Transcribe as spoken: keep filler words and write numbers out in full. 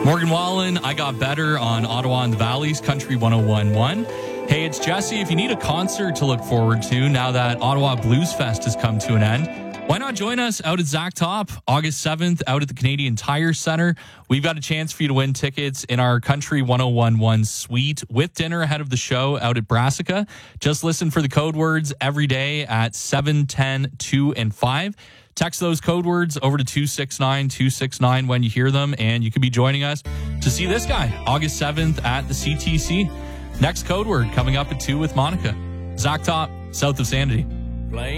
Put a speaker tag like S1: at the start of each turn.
S1: Morgan Wallen, I Got Better on Ottawa and the Valleys, Country one oh one point one. Hey, it's Jesse. If you need a concert to look forward to now that Ottawa Blues Fest has come to an end, why not join us out at Zack Top August seventh out at the Canadian Tire Center? We've got a chance for you to win tickets in our Country one oh one point one suite with dinner ahead of the show out at Brassica. Just listen for the code words every day at seven, ten, two, and five. Text those code words over to two six nine two six nine when you hear them, and you could be joining us to see this guy August seventh at the C T C. Next code word coming up at two with Monica. Zack Top, south of Sanity.